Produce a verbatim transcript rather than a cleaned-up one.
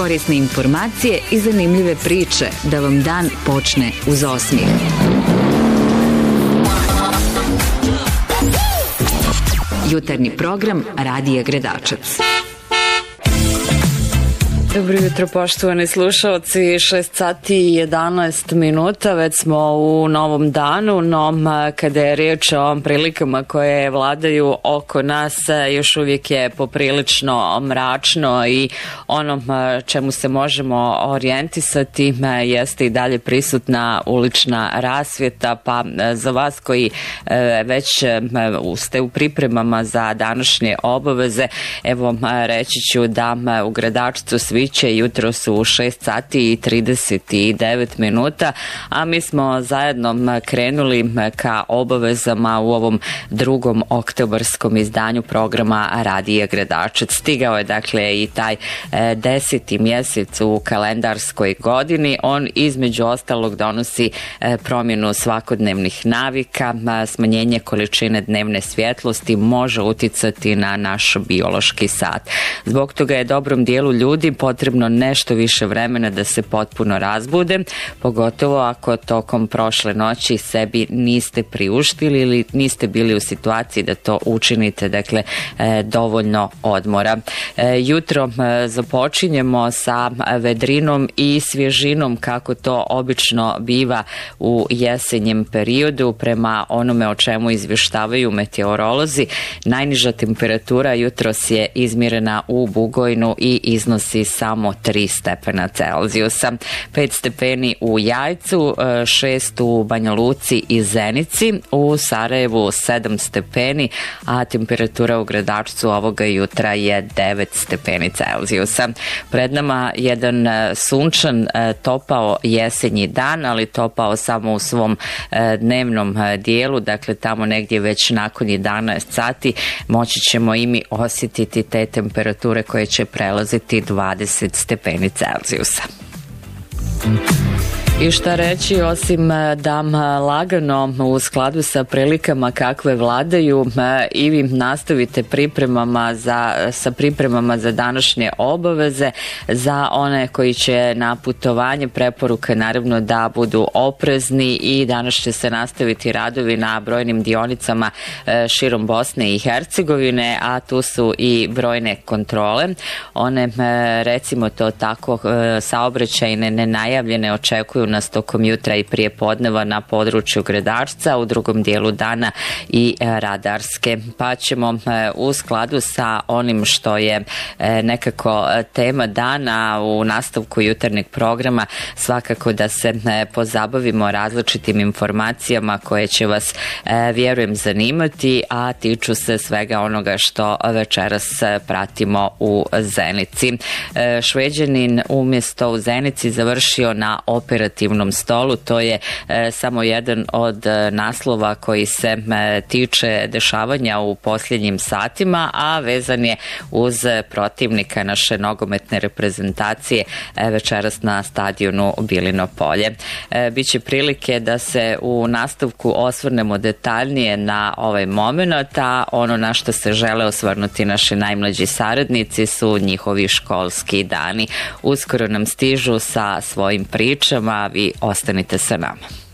Korisne informacije i zanimljive priče da vam dan počne uz osmijeh. Jutarnji program Radija Gredačac. Dobro jutro, poštovani slušalci, šest sati i jedanaest minuta, već smo u novom danu, no kada je riječ o prilikama koje vladaju oko nas, još uvijek je poprilično mračno i ono čemu se možemo orijentisati jeste i dalje prisutna ulična rasvjeta, pa za vas koji već ste u pripremama za današnje obaveze, evo reći ću da u Gredačcu svi će jutro su u šest sati i trideset devet minuta, a mi smo zajedno krenuli ka obavezama u ovom drugom oktobarskom izdanju programa Radija Gredačac. Stigao je dakle i taj deseti mjesec u kalendarskoj godini. On između ostalog donosi promjenu svakodnevnih navika, smanjenje količine dnevne svjetlosti može uticati na naš biološki sat. Zbog toga je dobrom dijelu ljudi potrebno nešto više vremena da se potpuno razbude, pogotovo ako tokom prošle noći sebi niste priuštili ili niste bili u situaciji da to učinite, dakle e, dovoljno odmora. E, jutro e, započinjemo sa vedrinom i svježinom kako to obično biva u jesenjem periodu prema onome o čemu izvještavaju meteorolozi. Najniža temperatura jutros je izmjerena u Bugojnu i iznosi samo tri stepena Celzijusa. pet stepeni u Jajcu, šest u Banja Luci i Zenici, u Sarajevu sedam stepeni, a temperatura u Gredačcu ovoga jutra je devet stepeni Celzijusa. Pred nama jedan sunčan, topao jesenji dan, ali topao samo u svom dnevnom dijelu, dakle tamo negdje već nakon jedanaest sati moći ćemo i mi osjetiti te temperature koje će prelaziti dvadeset stepeni Celzijusa. I šta reći osim da lagano u skladu sa prilikama kakve vladaju i vi nastavite pripremama za, sa pripremama za današnje obaveze. Za one koji će na putovanje, preporuka naravno da budu oprezni i danas će se nastaviti radovi na brojnim dionicama širom Bosne i Hercegovine, a tu su i brojne kontrole. One, recimo to tako, saobraćajne nenajavljene očekuju nas tokom jutra i prije podneva na području Gredačca, u drugom dijelu dana i radarske. Pa ćemo u skladu sa onim što je nekako tema dana u nastavku jutarnjeg programa svakako da se pozabavimo različitim informacijama koje će vas, vjerujem, zanimati, a tiču se svega onoga što večeras pratimo u Zenici. Šveđanin umjesto u Zenici završio na operativnom stolu. To je e, samo jedan od e, naslova koji se e, tiče dešavanja u posljednjim satima, a vezan je uz protivnika naše nogometne reprezentacije e, večeras na stadionu Bilino polje. E, biće prilike da se u nastavku osvrnemo detaljnije na ovaj moment, a ono na što se žele osvrnuti naši najmlađi saradnici su njihovi školski dani. Uskoro nam stižu sa svojim pričama, vi ostanite sa nama.